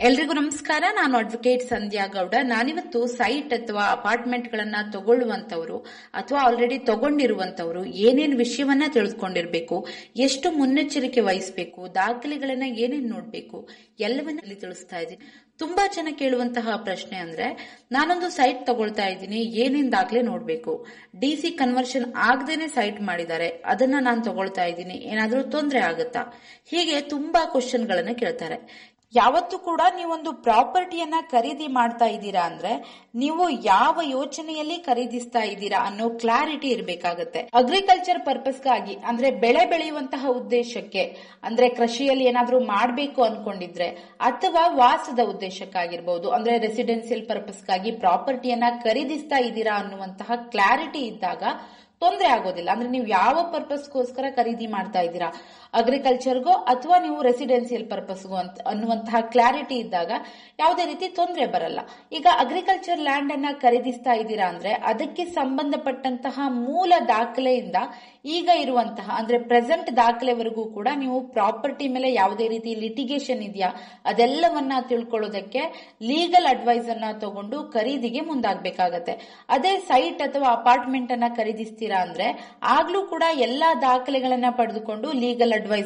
ಎಲ್ರಿಗೂ ನಮಸ್ಕಾರ. ನಾನು ಅಡ್ವೊಕೇಟ್ ಸಂಧ್ಯಾ ಗೌಡ. ನಾನಿವತ್ತು ಸೈಟ್ ಅಥವಾ ಅಪಾರ್ಟ್ಮೆಂಟ್ ಗಳನ್ನ ತಗೊಳ್ಳುವಂತವರು ಅಥವಾ ಆಲ್ರೆಡಿ ತಗೊಂಡಿರುವಂತವರು ಏನೇನ್ ವಿಷಯವನ್ನ ತಿಳಿದುಕೊಂಡಿರ್ಬೇಕು, ಎಷ್ಟು ಮುನ್ನೆಚ್ಚರಿಕೆ ವಹಿಸಬೇಕು, ದಾಖಲೆಗಳನ್ನ ಏನೇನ್ ನೋಡ್ಬೇಕು, ಎಲ್ಲವನ್ನ ಇಲ್ಲಿ ತಿಳಿಸ್ತಾ ಇದ್ದೀನಿ. ತುಂಬಾ ಜನ ಕೇಳುವಂತಹ ಪ್ರಶ್ನೆ ಅಂದ್ರೆ, ನಾನೊಂದು ಸೈಟ್ ತಗೊಳ್ತಾ ಇದ್ದೀನಿ, ಏನೇನ್ ದಾಖಲೆ ನೋಡ್ಬೇಕು, ಡಿಸಿ ಕನ್ವರ್ಷನ್ ಆಗದೇನೆ ಸೈಟ್ ಮಾಡಿದ್ದಾರೆ, ಅದನ್ನ ನಾನು ತಗೊಳ್ತಾ ಇದ್ದೀನಿ, ಏನಾದ್ರೂ ತೊಂದರೆ ಆಗುತ್ತಾ? ಹೀಗೆ ತುಂಬಾ ಕ್ವಶನ್ ಗಳನ್ನ ಕೇಳ್ತಾರೆ. ಯಾವತ್ತೂ ಕೂಡ ನೀವೊಂದು ಪ್ರಾಪರ್ಟಿಯನ್ನ ಖರೀದಿ ಮಾಡ್ತಾ ಇದ್ದೀರಾ ಅಂದ್ರೆ ನೀವು ಯಾವ ಯೋಚನೆಯಲ್ಲಿ ಖರೀದಿಸ್ತಾ ಇದ್ದೀರಾ ಅನ್ನೋ ಕ್ಲಾರಿಟಿ ಇರಬೇಕಾಗತ್ತೆ. ಅಗ್ರಿಕಲ್ಚರ್ ಪರ್ಪಸ್ಗಾಗಿ ಅಂದ್ರೆ ಬೆಳೆ ಬೆಳೆಯುವಂತಹ ಉದ್ದೇಶಕ್ಕೆ, ಅಂದ್ರೆ ಕೃಷಿಯಲ್ಲಿ ಏನಾದ್ರೂ ಮಾಡಬೇಕು ಅನ್ಕೊಂಡಿದ್ರೆ, ಅಥವಾ ವಾಸದ ಉದ್ದೇಶಕ್ಕಾಗಿರ್ಬಹುದು, ಅಂದ್ರೆ ರೆಸಿಡೆನ್ಸಿಯಲ್ ಪರ್ಪಸ್ಗಾಗಿ ಪ್ರಾಪರ್ಟಿಯನ್ನ ಖರೀದಿಸ್ತಾ ಇದ್ದೀರಾ ಅನ್ನುವಂತಹ ಕ್ಲಾರಿಟಿ ಇದ್ದಾಗ ತೊಂದರೆ ಆಗೋದಿಲ್ಲ. ಅಂದ್ರೆ ನೀವು ಯಾವ ಪರ್ಪಸ್ಗೋಸ್ಕರ ಖರೀದಿ ಮಾಡ್ತಾ ಇದ್ದೀರಾ, ಅಗ್ರಿಕಲ್ಚರ್ಗೋ ಅಥವಾ ನೀವು ರೆಸಿಡೆನ್ಸಿಯಲ್ ಪರ್ಪಸ್ಗೋ ಅನ್ನುವಂತಹ ಕ್ಲಾರಿಟಿ ಇದ್ದಾಗ ಯಾವುದೇ ರೀತಿ ತೊಂದರೆ ಬರಲ್ಲ. ಈಗ ಅಗ್ರಿಕಲ್ಚರ್ ಲ್ಯಾಂಡ್ ಅನ್ನ ಖರೀದಿಸ್ತಾ ಇದ್ದೀರಾ ಅಂದ್ರೆ ಅದಕ್ಕೆ ಸಂಬಂಧಪಟ್ಟಂತಹ ಮೂಲ ದಾಖಲೆಯಿಂದ ಈಗ ಇರುವಂತಹ ಅಂದ್ರೆ ಪ್ರೆಸೆಂಟ್ ದಾಖಲೆವರೆಗೂ ಕೂಡ ನೀವು ಪ್ರಾಪರ್ಟಿ ಮೇಲೆ ಯಾವುದೇ ರೀತಿ ಲಿಟಿಗೇಷನ್ ಇದೆಯಾ ಅದೆಲ್ಲವನ್ನ ತಿಳ್ಕೊಳ್ಳೋದಕ್ಕೆ ಲೀಗಲ್ ಅಡ್ವೈಸ್ ಅನ್ನ ತಗೊಂಡು ಖರೀದಿಗೆ ಮುಂದಾಗಬೇಕಾಗತ್ತೆ. ಅದೇ ಸೈಟ್ ಅಥವಾ ಅಪಾರ್ಟ್ಮೆಂಟ್ ಅನ್ನ ಖರೀದಿಸ್ತೀರಾ ಅಂದ್ರೆ ಆಗ್ಲೂ ಕೂಡ ಎಲ್ಲಾ ದಾಖಲೆಗಳನ್ನ ಪಡೆದುಕೊಂಡು ಲೀಗಲ್ ಅಡ್ವೈಸ್